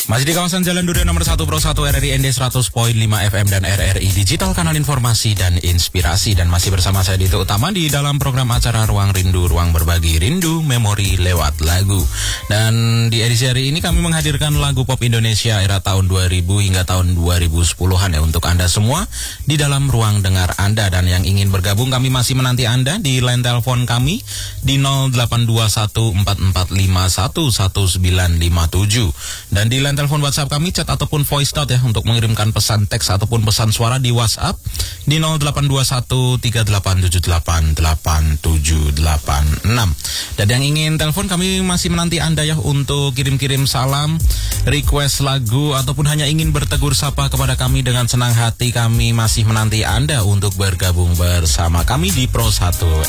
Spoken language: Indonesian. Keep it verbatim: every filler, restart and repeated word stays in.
Masih di kawasan Jalan Durian nomor satu Pro satu R R I N D seratus koma lima F M dan R R I Digital, kanal informasi dan inspirasi. Dan masih bersama saya Dito Utama di dalam program acara Ruang Rindu, Ruang Berbagi Rindu, Memori lewat lagu. Dan di edisi hari ini kami menghadirkan lagu pop Indonesia era tahun dua ribu hingga tahun dua ribu sepuluhan ya untuk Anda semua di dalam ruang dengar Anda. Dan yang ingin bergabung, kami masih menanti Anda di line telepon kami di nol delapan dua satu empat empat lima satu satu sembilan lima tujuh. Dan di line telepon WhatsApp kami, chat ataupun voice note ya untuk mengirimkan pesan teks ataupun pesan suara di WhatsApp di nol delapan dua satu tiga delapan tujuh delapan delapan tujuh delapan enam. Dan yang ingin telepon, kami masih menanti Anda ya untuk kirim-kirim salam, request lagu ataupun hanya ingin bertegur sapa kepada kami. Dengan senang hati kami masih menanti Anda untuk bergabung bersama kami di Pro satu